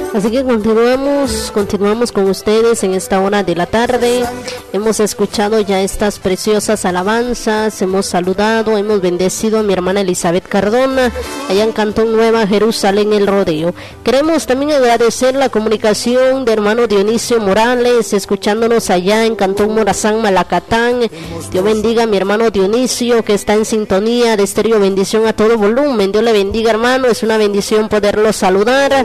Así que continuamos con ustedes en esta hora de la tarde. Hemos escuchado ya estas preciosas alabanzas, hemos saludado, hemos bendecido a mi hermana Elizabeth Cardona, allá en Cantón Nueva Jerusalén, El Rodeo. Queremos también agradecer la comunicación de hermano Dionisio Morales, escuchándonos allá en Cantón Morazán, Malacatán. Dios bendiga a mi hermano Dionisio, que está en sintonía de Estéreo Bendición a todo volumen. Dios le bendiga, hermano, es una bendición poderlo saludar.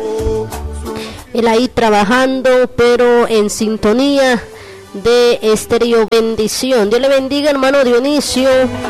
Él ahí trabajando, pero en sintonía de Estéreo Bendición. Dios le bendiga, hermano Dionisio.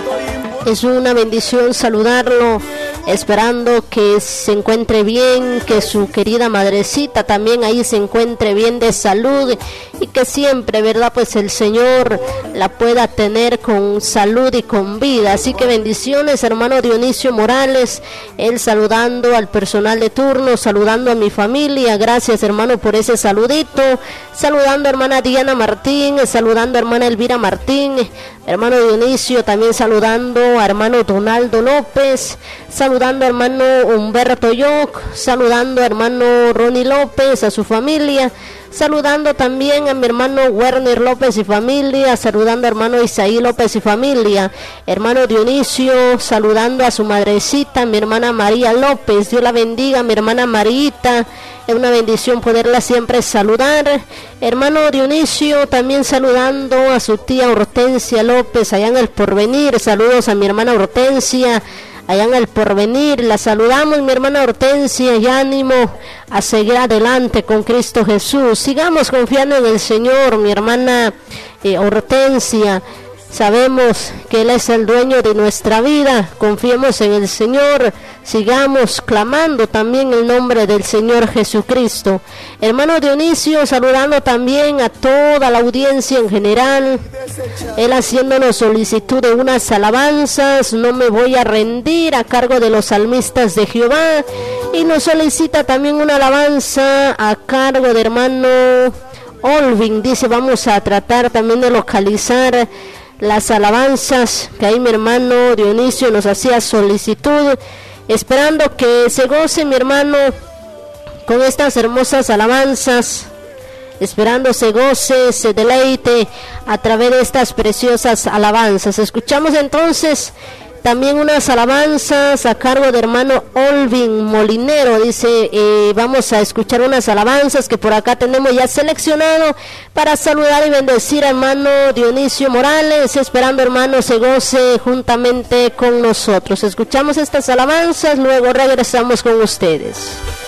Es una bendición saludarlo, esperando que se encuentre bien, que su querida madrecita también ahí se encuentre bien de salud y que siempre, ¿verdad? Pues el Señor la pueda tener con salud y con vida. Así que bendiciones, hermano Dionisio Morales, él saludando al personal de turno, saludando a mi familia. Gracias, hermano, por ese saludito. Saludando a hermana Diana Martín, saludando a hermana Elvira Martín, hermano Dionisio también saludando a hermano Donaldo López, saludando a hermano Humberto Yoc, saludando a hermano Ronnie López, a su familia, saludando también a mi hermano Werner López y familia, saludando a hermano Isaí López y familia, hermano Dionisio, saludando a su madrecita, mi hermana María López. Dios la bendiga, mi hermana Marita. Es una bendición poderla siempre saludar. Hermano Dionisio también saludando a su tía Hortensia López allá en El Porvenir. Saludos a mi hermana Hortensia allá en El Porvenir. La saludamos, mi hermana Hortensia, y ánimo a seguir adelante con Cristo Jesús. Sigamos confiando en el Señor, mi hermana Hortensia. Sabemos que Él es el dueño de nuestra vida. Confiemos en el Señor. Sigamos clamando también el nombre del Señor Jesucristo. Hermano Dionisio, saludando también a toda la audiencia en general. Él haciéndonos solicitud de unas alabanzas. No me voy a rendir, a cargo de los salmistas de Jehová. Y nos solicita también una alabanza a cargo de hermano Olvin. Dice, vamos a tratar también de localizar las alabanzas que ahí mi hermano Dionisio nos hacía solicitud, esperando que se goce mi hermano con estas hermosas alabanzas, esperando se goce, se deleite a través de estas preciosas alabanzas. Escuchamos entonces también unas alabanzas a cargo de hermano Olvin Molinero. Dice, vamos a escuchar unas alabanzas que por acá tenemos ya seleccionado para saludar y bendecir a hermano Dionisio Morales, esperando hermano se goce juntamente con nosotros. Escuchamos estas alabanzas, luego regresamos con ustedes.